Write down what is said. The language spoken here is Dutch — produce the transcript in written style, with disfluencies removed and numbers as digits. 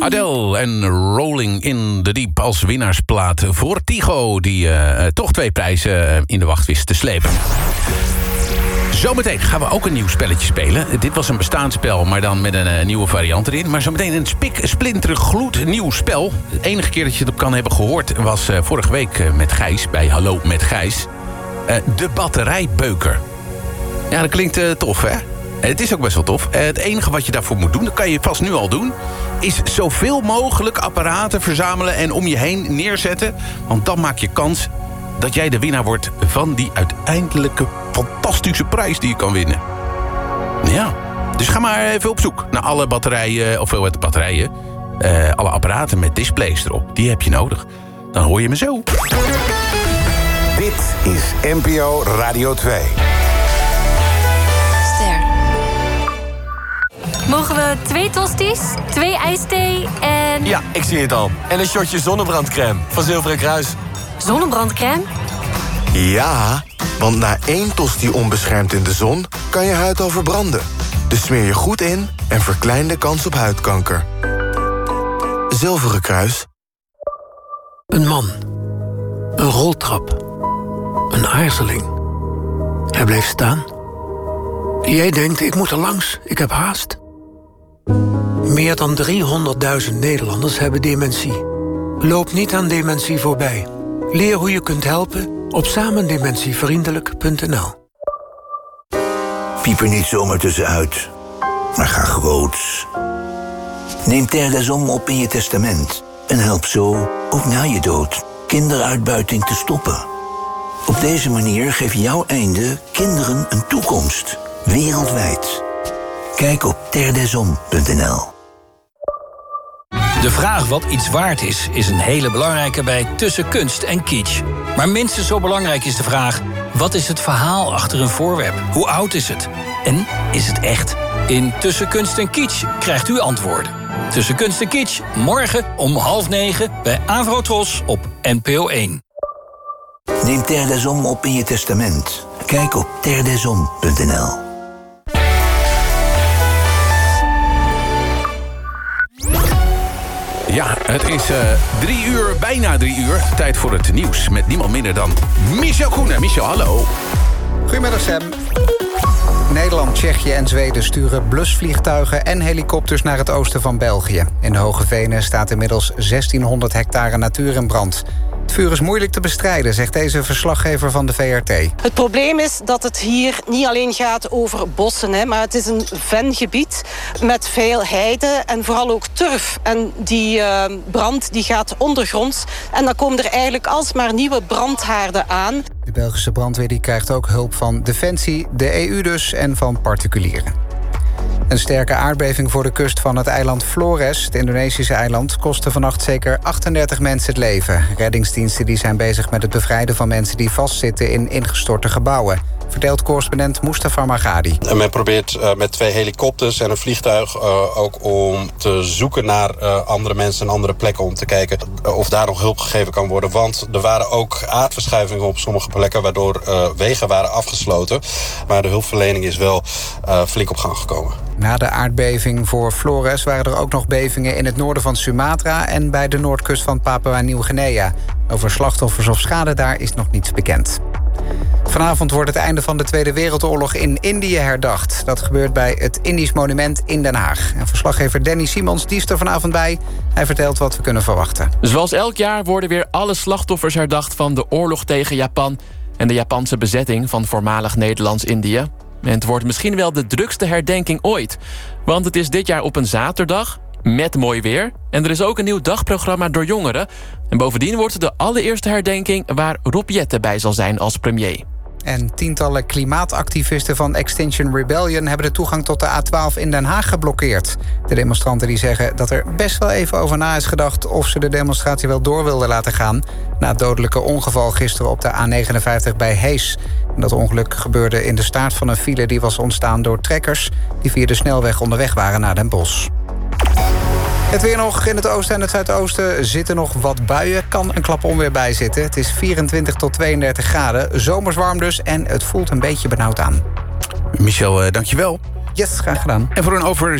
Adele en Rolling in the Deep als winnaarsplaat voor Tigo, die toch 2 prijzen in de wacht wist te slepen. Zometeen gaan we ook een nieuw spelletje spelen. Dit was een bestaand spel, maar dan met een nieuwe variant erin. Maar zometeen een splinter gloednieuw spel. De enige keer dat je het op kan hebben gehoord was vorige week met Gijs, bij Hallo met Gijs. De batterijbeuker. Ja, dat klinkt tof, hè? Het is ook best wel tof. Het enige wat je daarvoor moet doen, dat kan je vast nu al doen, is zoveel mogelijk apparaten verzamelen en om je heen neerzetten. Want dan maak je kans dat jij de winnaar wordt van die uiteindelijke fantastische prijs die je kan winnen. Ja, dus ga maar even op zoek naar alle batterijen, alle apparaten met displays erop. Die heb je nodig. Dan hoor je me zo. Dit is NPO Radio 2. Mogen we 2 tosties, 2 ijsthee en... Ja, ik zie het al. En een shotje zonnebrandcrème van Zilveren Kruis. Zonnebrandcrème? Ja, want na 1 tosti onbeschermd in de zon kan je huid al verbranden. Dus smeer je goed in en verklein de kans op huidkanker. Zilveren Kruis. Een man. Een roltrap. Een aarzeling. Hij bleef staan. Jij denkt, ik moet er langs, ik heb haast. Meer dan 300.000 Nederlanders hebben dementie. Loop niet aan dementie voorbij. Leer hoe je kunt helpen op samendementievriendelijk.nl. Piep er niet zomaar tussenuit, maar ga groots. Neem Terre des Hommes op in je testament en help zo, ook na je dood, kinderuitbuiting te stoppen. Op deze manier geef jouw einde kinderen een toekomst, wereldwijd. Kijk op terredeshommes.nl. De vraag wat iets waard is een hele belangrijke bij Tussen Kunst en Kitsch. Maar minstens zo belangrijk is de vraag: wat is het verhaal achter een voorwerp? Hoe oud is het? En is het echt? In Tussen Kunst en Kitsch krijgt u antwoorden. Tussen Kunst en Kitsch, morgen om 8:30 bij Avrotros op NPO 1. Neem Terre des Hommes op in je testament. Kijk op terredeshommes.nl. Ja, het is 3 uur, bijna 3 uur. Tijd voor het nieuws met niemand minder dan Michel Koenen. Michel, hallo. Goedemiddag, Sam. Nederland, Tsjechië en Zweden sturen blusvliegtuigen en helikopters naar het oosten van België. In de Hoge Venen staat inmiddels 1600 hectare natuur in brand. Het vuur is moeilijk te bestrijden, zegt deze verslaggever van de VRT. Het probleem is dat het hier niet alleen gaat over bossen, maar het is een vengebied met veel heide en vooral ook turf. En die brand die gaat ondergronds en dan komen er eigenlijk alsmaar nieuwe brandhaarden aan. De Belgische brandweer die krijgt ook hulp van Defensie, de EU dus en van particulieren. Een sterke aardbeving voor de kust van het eiland Flores, het Indonesische eiland, kostte vannacht zeker 38 mensen het leven. Reddingsdiensten die zijn bezig met het bevrijden van mensen die vastzitten in ingestorte gebouwen, vertelt correspondent Mustafa Margadi. En men probeert met 2 helikopters en een vliegtuig ook om te zoeken naar andere mensen en andere plekken, om te kijken of daar nog hulp gegeven kan worden. Want er waren ook aardverschuivingen op sommige plekken, waardoor wegen waren afgesloten. Maar de hulpverlening is wel flink op gang gekomen. Na de aardbeving voor Flores waren er ook nog bevingen in het noorden van Sumatra en bij de noordkust van Papua-Nieuw-Guinea. Over slachtoffers of schade daar is nog niets bekend. Vanavond wordt het einde van de Tweede Wereldoorlog in Indië herdacht. Dat gebeurt bij het Indisch Monument in Den Haag. En verslaggever Danny Simons die is er vanavond bij. Hij vertelt wat we kunnen verwachten. Zoals elk jaar worden weer alle slachtoffers herdacht van de oorlog tegen Japan en de Japanse bezetting van voormalig Nederlands-Indië. En het wordt misschien wel de drukste herdenking ooit. Want het is dit jaar op een zaterdag, met mooi weer. En er is ook een nieuw dagprogramma door jongeren. En bovendien wordt het de allereerste herdenking waar Rob Jetten bij zal zijn als premier. En tientallen klimaatactivisten van Extinction Rebellion hebben de toegang tot de A12 in Den Haag geblokkeerd. De demonstranten die zeggen dat er best wel even over na is gedacht of ze de demonstratie wel door wilden laten gaan na het dodelijke ongeval gisteren op de A59 bij Hees. En dat ongeluk gebeurde in de staart van een file die was ontstaan door trekkers die via de snelweg onderweg waren naar Den Bosch. Het weer nog. In het oosten en het zuidoosten zitten nog wat buien. Kan een klap onweer bij zitten. Het is 24 tot 32 graden. Zomers warm dus en het voelt een beetje benauwd aan. Michel, dankjewel. Yes, graag gedaan. En voor een